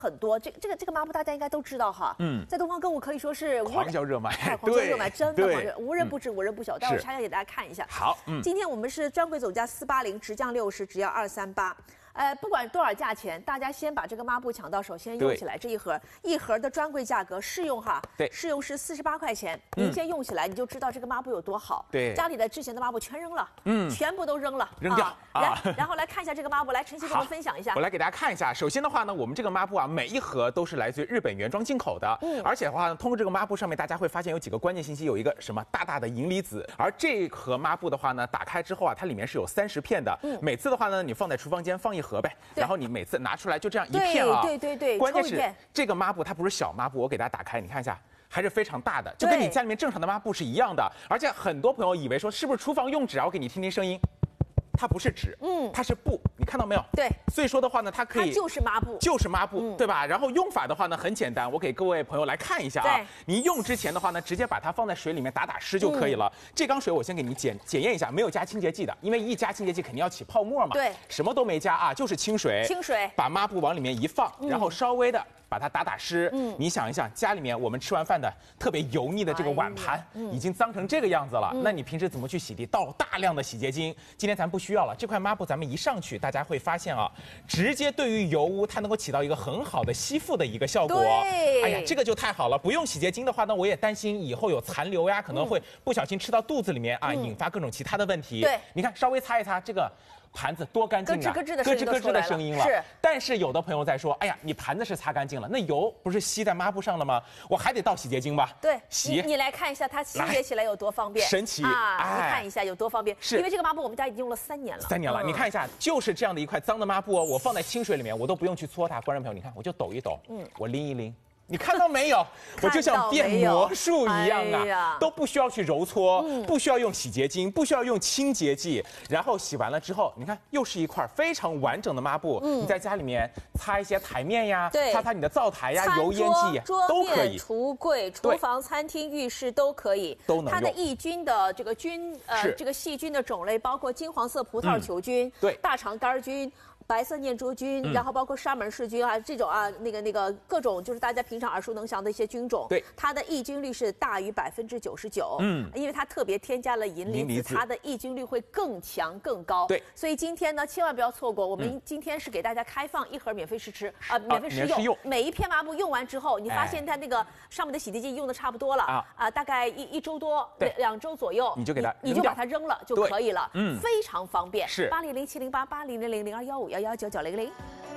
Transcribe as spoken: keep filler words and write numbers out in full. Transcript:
很多，这这个这个抹布大家应该都知道哈， 嗯， 在东方购物可以说是狂销热卖， 哎，狂销热卖，真的狂销，无人不知， 嗯、 无人不晓。待会儿拆开给大家看一下。 好，嗯， 今天我们是专柜总价四八零，直降六十，只要二三八。呃，不管多少价钱，大家先把这个抹布抢到手，先用起来。这一盒一盒的专柜价格试用哈， 对， 试用是四十八块钱。您、嗯、先用起来，你就知道这个抹布有多好。 对， 家里的之前的抹布全扔了， 嗯， 全部都扔了， 扔掉。 啊、来，然后来看一下这个抹布，来，晨曦给我们分享一下。 我来给大家看一下。首先的话呢，我们这个抹布啊，每一盒都是来自于日本原装进口的，嗯，而且的话呢，通过这个抹布上面，大家会发现有几个关键信息，有一个什么大大的银离子。而这盒抹布的话呢，打开之后啊，它里面是有三十片的，嗯，每次的话呢，你放在厨房间放一盒呗，然后。你每次拿出来就这样一片啊， 对对对对， 关键是这个抹布它不是小抹布，我给大家打开，你看一下，还是非常大的，就跟你家里面正常的抹布是一样的。而且很多朋友以为说是不是厨房用纸啊？我给你听听声音。它不是纸，嗯，它是布，你看到没有？ 对， 所以说的话呢，它可以， 它就是抹布， 就是抹布，嗯、对吧？然后用法的话呢，很简单，我给各位朋友来看一下啊。你用之前的话呢，直接把它放在水里面打打湿就可以了。嗯、这缸水我先给你检检验一下，没有加清洁剂的，因为一加清洁剂肯定要起泡沫嘛。 对， 什么都没加啊，就是清水。 清水， 把抹布往里面一放，然后稍微的。把它打打湿，嗯，你想一想，家里面我们吃完饭的特别油腻的这个碗盘，哎嗯、已经脏成这个样子了，嗯、那你平时怎么去洗涤？倒大量的洗洁精，今天咱不需要了。这块抹布咱们一上去，大家会发现啊，直接对于油污它能够起到一个很好的吸附的一个效果。 对， 哎呀，这个就太好了。不用洗洁精的话呢，我也担心以后有残留呀，可能会不小心吃到肚子里面啊，嗯、引发各种其他的问题。 对， 你看稍微擦一擦这个。盘子多干净啊， 咯吱咯吱的咯吱咯吱的声音了。 是， 但是有的朋友在说，哎呀，你盘子是擦干净了，那油不是吸在抹布上了吗？我还得倒洗洁精吧？ 对， 洗。 你, 你来看一下它清洁起来有多方便， 神奇啊！ 哎、 你看一下有多方便，是因为这个抹布我们家已经用了三年了， 三年了。嗯、你看一下，就是这样的一块脏的抹布哦，我放在清水里面，我都不用去搓它。观众朋友，你看，我就抖一抖，嗯，我拎一拎。你看到没有？我就像变魔术一样啊，哎、都不需要去揉搓，嗯、不需要用洗洁精，不需要用清洁剂，然后洗完了之后，你看又是一块非常完整的抹布。嗯、你在家里面擦一些台面呀，擦擦你的灶台呀、油烟剂都可以。 橱柜、厨房、餐厅、浴室都可以， 都能用。 它的抑菌的这个菌，呃，这个细菌的种类包括金黄色葡萄球菌、嗯、对，大肠杆菌。白色念珠菌，嗯、然后包括沙门氏菌啊，这种啊，那个那个各种就是大家平常耳熟能详的一些菌种， 对， 它的抑菌率是大于百分之九十九，嗯，因为它特别添加了银离子，离子它的抑菌率会更强更高， 对， 所以今天呢，千万不要错过，我们今天是给大家开放一盒免费试吃啊、呃，免费试用， 用每一片抹布用完之后，你发现它那个上面的洗涤剂用的差不多了啊，啊，大概一一周多， 对， 两周左右， 你就给它， 你就把它扔了就可以了， 嗯， 非常方便， 是八零零七零八八零零零零二幺五幺幺九九零零。